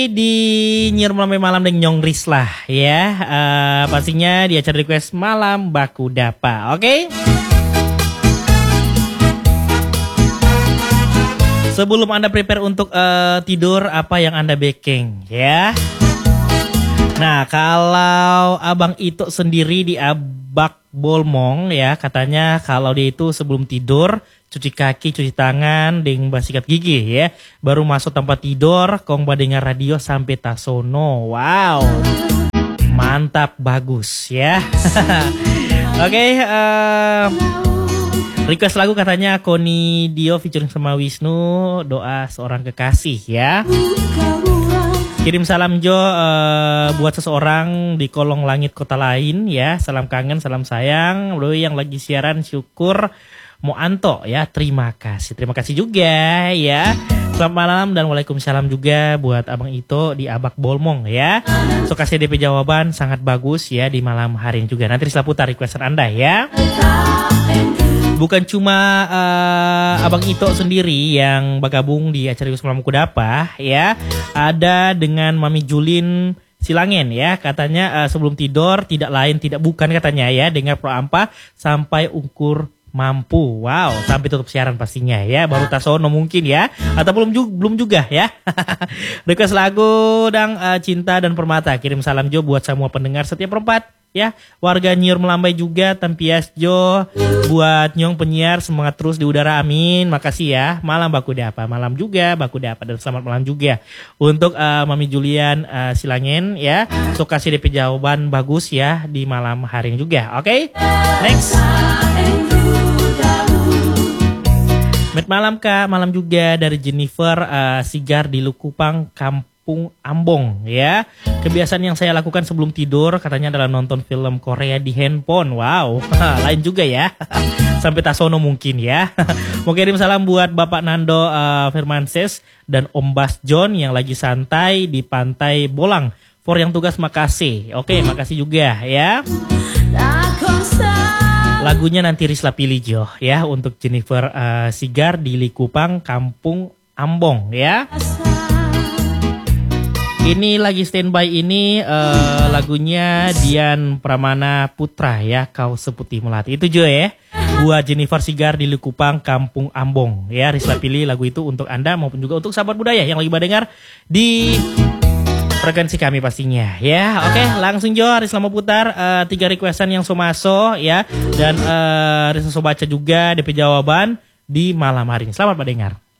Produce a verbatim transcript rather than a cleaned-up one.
Di Nyiar Melambai Malam dengan Nyong Rislah ya, uh, pastinya di acara request malam baku dapa, oke? Okay? Sebelum Anda prepare untuk uh, tidur, apa yang Anda baking ya? Nah, kalau Abang Ito sendiri di Abak Bolmong ya, katanya kalau dia itu sebelum tidur cuci kaki, cuci tangan, ding basikat gigi ya. Baru masuk tempat tidur, kong badengar radio sampai tasono. Wow, mantap, bagus ya. Oke, okay, uh, request lagu katanya Koni Dio featuring sama Wisnu, doa seorang kekasih ya. Kirim salam Jo uh, buat seseorang di kolong langit kota lain ya. Salam kangen, salam sayang. Lalu yang lagi siaran syukur Mo Anto ya, terima kasih. Terima kasih juga ya. Selamat malam dan waalaikumsalam juga buat Abang Ito di Abak Bolmong ya. So kasih D P jawaban sangat bagus ya di malam hari ini juga. Nanti Rislah putar requestan Anda ya. Bukan cuma uh, Abang Ito sendiri yang bergabung di acara Malam Kudapa ya. Ada dengan Mami Julin Silangen ya. Katanya uh, sebelum tidur tidak lain tidak bukan katanya ya. Dengar Pro Ampa sampai ukur mampu. Wow, sampai tutup siaran pastinya ya. Baru tasono mungkin ya. Atau belum juga, belum juga ya. Request lagu dan uh, Cinta dan Permata. Kirim salam Jo buat semua pendengar setiap perempat ya. Warga Nyiar Melambai juga, Tampias Jo. Buat Nyong penyiar semangat terus di udara, amin. Makasih ya. Malam baku dapa, malam juga baku dapa dan selamat malam juga untuk uh, Mami Julian uh, Silangen ya. So kasih D P jawaban bagus ya di malam hari ini juga. Oke, okay? Next. Met malam Kak, malam juga dari Jennifer uh, Sigar di Lukupang, Kampung Ambong ya. Kebiasaan yang saya lakukan sebelum tidur katanya adalah nonton film Korea di handphone. Wow, lain juga ya. Sampai tasono mungkin ya. Mau kirim salam buat Bapak Nando uh, Firmanses dan Om Bas John yang lagi santai di Pantai Bolang. For yang tugas makasih. Oke, makasih juga ya. Lagunya nanti Rislah pilih Jo ya untuk Jennifer uh, Sigar di Likupang, Kampung Ambong ya. Ini lagi standby ini uh, lagunya Dian Pramana Putra ya, Kau Seputih Melati. Itu Jo ya. Buat Jennifer Sigar di Likupang, Kampung Ambong ya. Rislah pilih lagu itu untuk Anda maupun juga untuk sahabat budaya yang lagi mendengar di frekuensi kami pastinya ya. Oke, langsung Jo Rislah mau putar uh, tiga requestan yang so maso ya. Dan uh, Rislah so baca juga D P jawaban di malam hari ini. Selamat mendengar.